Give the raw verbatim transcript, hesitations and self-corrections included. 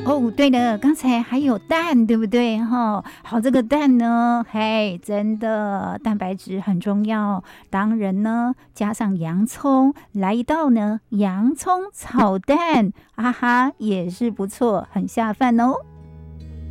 哦，对了，刚才还有蛋，对不对？哈，好，这个蛋呢，嘿，真的蛋白质很重要。当然呢，加上洋葱来一道呢，洋葱炒蛋，哈哈，也是不错，很下饭哦。